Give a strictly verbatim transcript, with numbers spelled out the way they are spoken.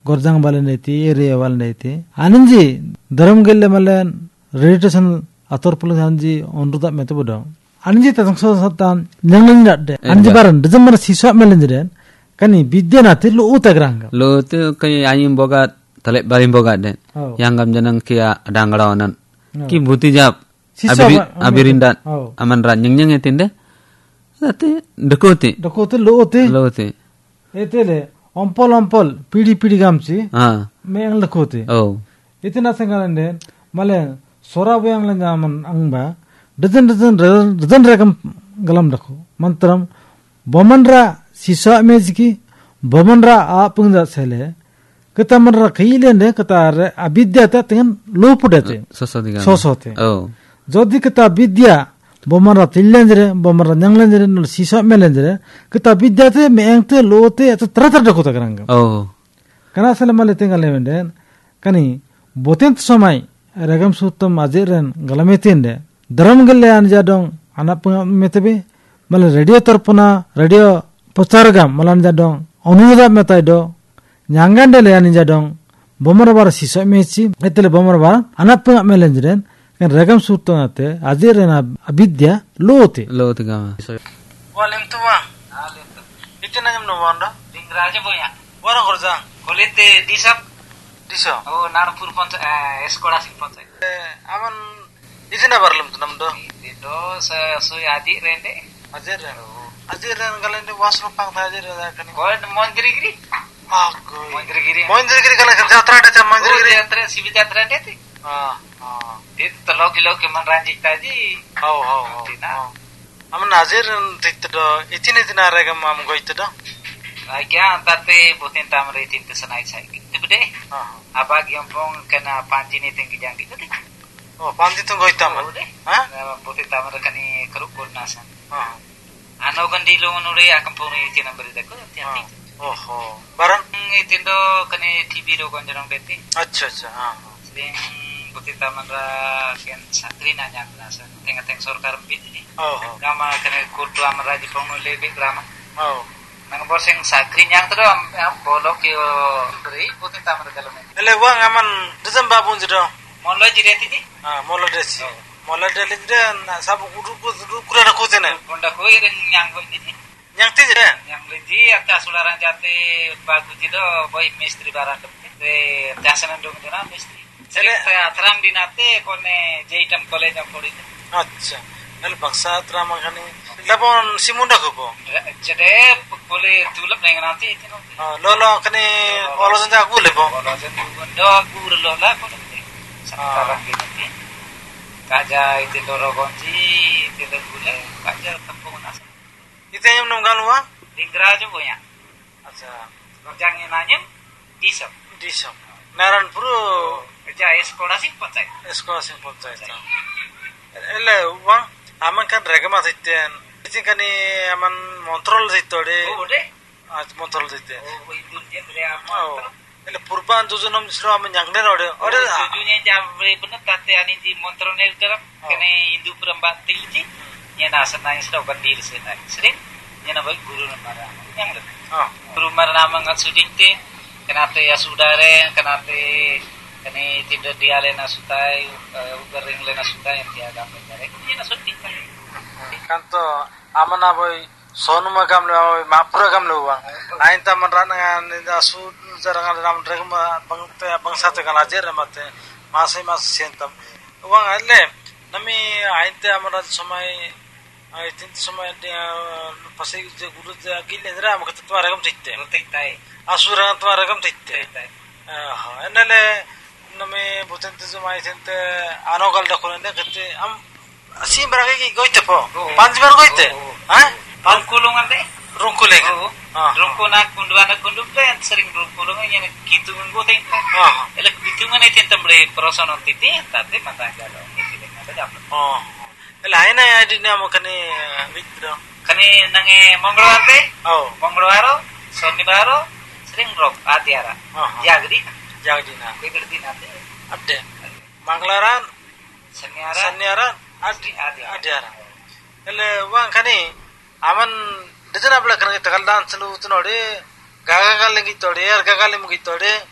gorjang balen eti area wal neti ananji daram gelle malen radiation ator pulun anji onruda metobodo anji tatang so satan nyangling dadde anji baran dezamar siswa melenjeren kani bidyana lu utagranga lu tu kay ayim boga tale balim boga den yang gam janang kia dangarawanan ki buti jap abiri abirindat aman ran nyeng nyeng etinde ate dekote dekote lote lote etele ompol ompol pidi pidi gamsi ha meng lekote oh itina sangalande male sora boyang lanjaman angba dozen dozen dozen rakam galam dakho mantram bomanra sisa mezki bomanra apungda sele ketamanra kailende ketar abidyata tengan lopudate sosote sosote oh jodi keta bidya bomanra tillenjere bomanra nyanglenjere nol sisa melenjere keta bidyate meengte lote eta tratar dakota karanga oh kana sele male tengal levende kani botent somai ragam sutam ajiren galametinde daram gelle anjadong anak metebe male radio tarpuna radio postargam malan jadong onuda metaido nyangande le anjadong bomar bar sisa mechi etele bomar bar anak melenjeren kan ragam sutam ate ajiren abidya lote lote gama walem tuwa itina jam no wanda dingraja boya wara gorja kolete disap diso oh narpur ponca eskola sing ponca aman itina barlum tunam do itu se su adi rende ajer ajer galende wasro pang ajer kani ko mondri giri aku mondri giri mondri giri kala jatra ta mondri giri jatra sibi jatra dete ah ah itu telo kilo ke man ranjik taji oh oh oh aman ajer titdo itina itina ragam am goitdo agya tate boten tamre tinte sanai sai tibde abag yang pong kena panji ni tinggi jangki tadi oh panji tu goitam ha boten tamre kani keruk kurnasan ha ano gandi lo nure akampuni tina berita ko tiati oh oh barang itindo kani tv ro gonjarong beti acha acha ha sing boten tamra ken sakrina nyanglasan teng-teng sorkar bit ni oh gama kani kurtu amra di pong lebe grama oh nang borseng sakri nyang tro am bolok yo beri putin tamar dalem ele wang aman dezam babun jido mollo jireti di ah mollo desi mollo dele den sabu kudu kudu kurana kutene konda ko iren nyang boy di nyang ti je nyang leji atta sularan jate bagu jido boy mistri baran de jasanan dong jana mistri sele atram dinate kone jeitam college am podi acha el baksa trama kani labon simunda ko jade pole tulap nang nanti itu lolo kani olosan ja ku lebo olosan do gur lola ko sekarang gitu kaja itu doro gonji itu gule kaja kampung nas itu yang nunggalwa dingrajo punya acha kerjanya nanya disop disop naran puru kerja sekolah sih pancai sekolah sing pancai ele wang aman kan regama titen itin kani aman montrol ditode oh de आज montrol dite oh itu dia berapa ele purban jojonam sro aman jangne ode ode jojunya jabre bener tate ani di montrone dalam kene hindu perempat tilji nya nasana sro bandir sena sering nya na baik guru namara yang le ah guru marnama ngat sudinte kenate ya sudare kenate kene tidak dialena sutai ugaring lena sutai yang tiada pendare nya na sudinte kanto amana boy sonuma gamle mapura gamle wa ain ta man ranangan da su jarangan ram dragma bangte bangsa te kan ajer mate masai mas sentam wang alle nami ain te amara samai ai tin samai dia pasai je guru je gile dra am kat twa ragam titte titte asura twa ragam titte ha enale nami boten te samai tente anogal da khone kete am asim barage goite po panj bar goite ha rungkulungan deh rungkuling rungkulan kunduan kunduan sering rungkulungan yang gitu nggote ah ele hitungan itu tembre prosonon titi tate mata galo itu dengan dapat oh ele aina adi namo kani mitro kani nange mongolwar te oh mongolwaro sonibaro sering rok adiara jagdi jagdi na begdi nate adde manglaran saniara saniara adi adiara ele wang kani aman dejana bla kan tegal dan selu tunode gaga galengi tode ar gaga galengi tode